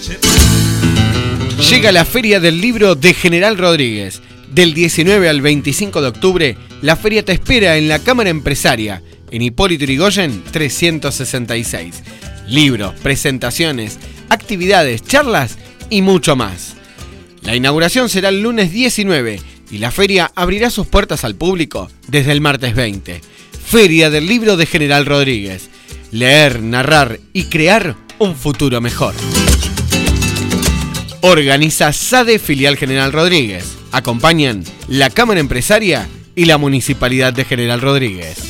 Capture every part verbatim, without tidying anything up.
Llega la Feria del Libro de General Rodríguez. Del diecinueve al veinticinco de octubre, la feria te espera en la Cámara Empresaria, en Hipólito Yrigoyen trescientos sesenta y seis. Libros, presentaciones, actividades, charlas y mucho más. La inauguración será el lunes diecinueve y la feria abrirá sus puertas al público desde el martes veinte. Feria del Libro de General Rodríguez. Leer, narrar y crear un futuro mejor. Organiza SADE Filial General Rodríguez. Acompañan la Cámara Empresaria y la Municipalidad de General Rodríguez.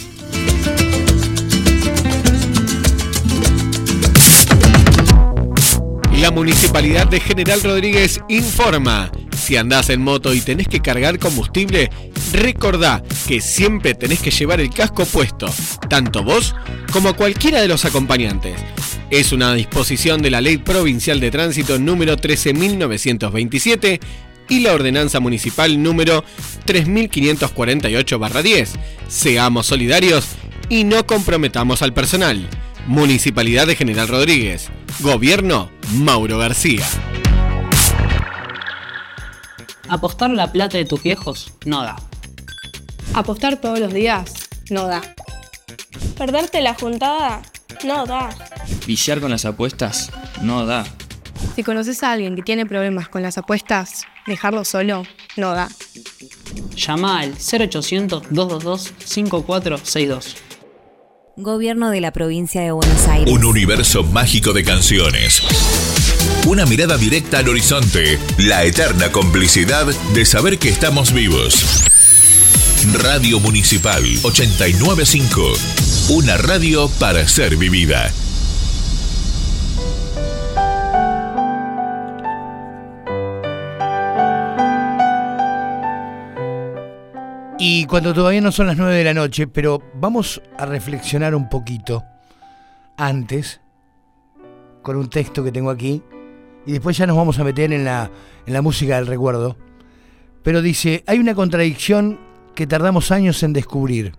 La Municipalidad de General Rodríguez informa: si andás en moto y tenés que cargar combustible, recordá que siempre tenés que llevar el casco puesto, tanto vos como cualquiera de los acompañantes. Es una disposición de la Ley Provincial de Tránsito número trece mil novecientos veintisiete y la Ordenanza Municipal número tres mil quinientos cuarenta y ocho barra diez. Seamos solidarios y no comprometamos al personal. Municipalidad de General Rodríguez. Gobierno Mauro García. Apostar la plata de tus viejos no da. Apostar todos los días no da. Perderte la juntada no da. Viciar con las apuestas no da. Si conoces a alguien que tiene problemas con las apuestas, dejarlo solo no da. Llama al cero ochocientos, dos dos dos, cinco cuatro seis dos. Gobierno de la Provincia de Buenos Aires. Un universo mágico de canciones. Una mirada directa al horizonte. La eterna complicidad de saber que estamos vivos. Radio Municipal ochenta y nueve punto cinco. Una radio para ser vivida. Y cuando todavía no son las nueve de la noche, pero vamos a reflexionar un poquito antes con un texto que tengo aquí y después ya nos vamos a meter en la, en la música del recuerdo. Pero dice, hay una contradicción que tardamos años en descubrir.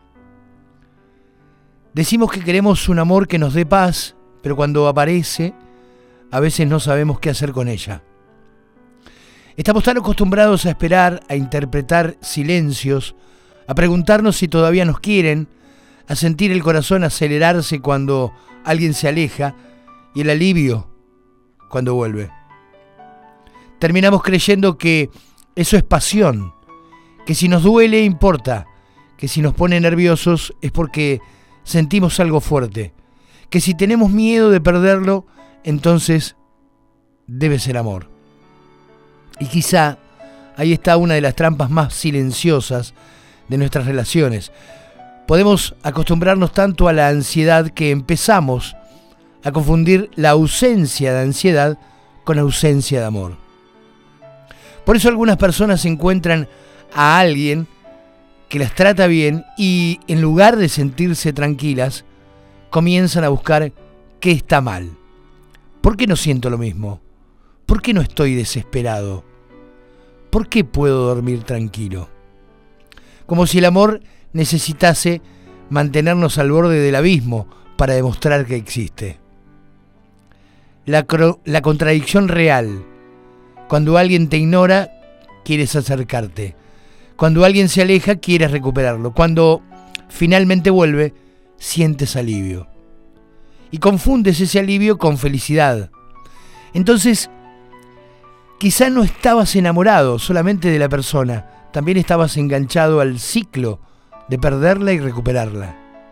Decimos que queremos un amor que nos dé paz, pero cuando aparece, a veces no sabemos qué hacer con ella. Estamos tan acostumbrados a esperar, a interpretar silencios, a preguntarnos si todavía nos quieren, a sentir el corazón acelerarse cuando alguien se aleja y el alivio cuando vuelve. Terminamos creyendo que eso es pasión, que si nos duele importa, que si nos pone nerviosos es porque sentimos algo fuerte, que si tenemos miedo de perderlo, entonces debe ser amor. Y quizá ahí está una de las trampas más silenciosas de nuestras relaciones. Podemos acostumbrarnos tanto a la ansiedad que empezamos a confundir la ausencia de ansiedad con ausencia de amor. Por eso algunas personas encuentran a alguien que las trata bien y en lugar de sentirse tranquilas, comienzan a buscar qué está mal. ¿Por qué no siento lo mismo? ¿Por qué no estoy desesperado? ¿Por qué puedo dormir tranquilo? Como si el amor necesitase mantenernos al borde del abismo para demostrar que existe. La, cro- la contradicción real. Cuando alguien te ignora, quieres acercarte. Cuando alguien se aleja, quieres recuperarlo. Cuando finalmente vuelve, sientes alivio. Y confundes ese alivio con felicidad. Entonces, quizá no estabas enamorado solamente de la persona, también estabas enganchado al ciclo de perderla y recuperarla.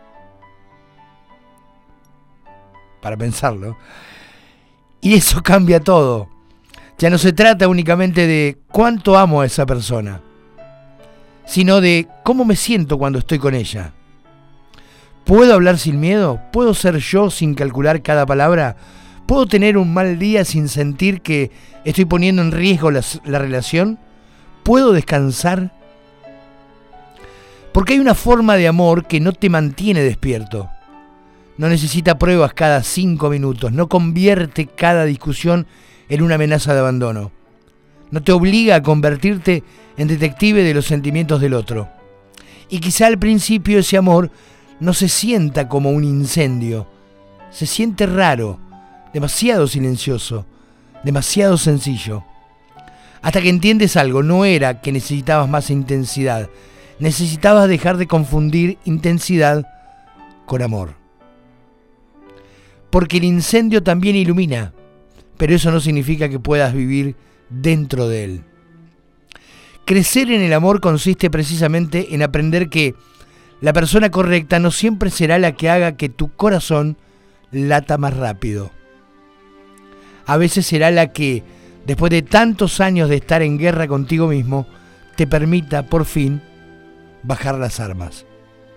Para pensarlo. Y eso cambia todo. Ya no se trata únicamente de cuánto amo a esa persona, sino de cómo me siento cuando estoy con ella. ¿Puedo hablar sin miedo? ¿Puedo ser yo sin calcular cada palabra? ¿Puedo tener un mal día sin sentir que estoy poniendo en riesgo la, la relación? ¿Puedo descansar? Porque hay una forma de amor que no te mantiene despierto. No necesita pruebas cada cinco minutos. No convierte cada discusión en una amenaza de abandono. No te obliga a convertirte en detective de los sentimientos del otro. Y quizá al principio ese amor no se sienta como un incendio. Se siente raro, demasiado silencioso, demasiado sencillo. Hasta que entiendes algo, no era que necesitabas más intensidad, necesitabas dejar de confundir intensidad con amor. Porque el incendio también ilumina, pero eso no significa que puedas vivir dentro de él. Crecer en el amor consiste precisamente en aprender que la persona correcta no siempre será la que haga que tu corazón lata más rápido. A veces será la que, después de tantos años de estar en guerra contigo mismo, te permita por fin bajar las armas.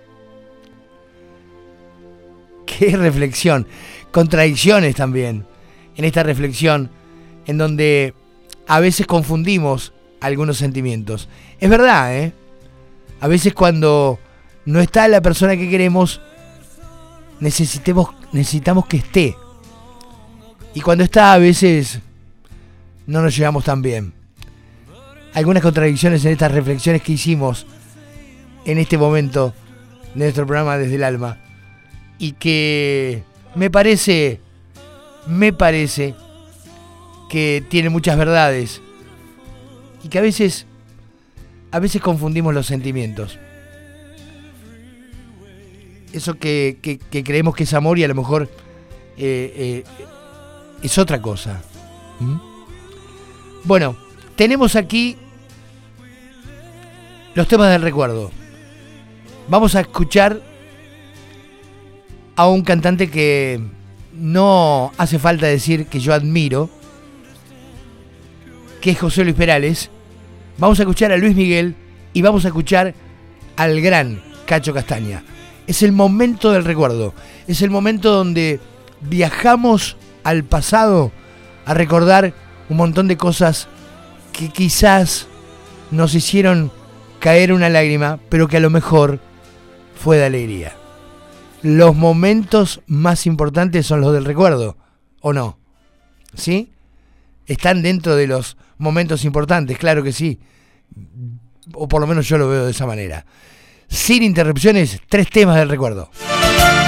¡Qué reflexión! Contradicciones también en esta reflexión, en donde a veces confundimos algunos sentimientos. Es verdad, ¿eh? A veces cuando no está la persona que queremos, necesitemos, necesitamos que esté. Y cuando está, a veces no nos llevamos tan bien. Algunas contradicciones en estas reflexiones que hicimos en este momento de nuestro programa Desde el Alma. Y que me parece, me parece que tiene muchas verdades. Y que a veces, a veces confundimos los sentimientos. Eso que, que, que creemos que es amor y a lo mejor eh, eh, es otra cosa. ¿Mm? Bueno, tenemos aquí los temas del recuerdo. Vamos a escuchar a un cantante que no hace falta decir que yo admiro, que es José Luis Perales. Vamos a escuchar a Luis Miguel y vamos a escuchar al gran Cacho Castaña. Es el momento del recuerdo, es el momento donde viajamos al pasado a recordar un montón de cosas que quizás nos hicieron caer una lágrima, pero que a lo mejor fue de alegría. Los momentos más importantes son los del recuerdo, ¿o no? ¿Sí? Están dentro de los momentos importantes, claro que sí. O por lo menos yo lo veo de esa manera. Sin interrupciones, tres temas del recuerdo.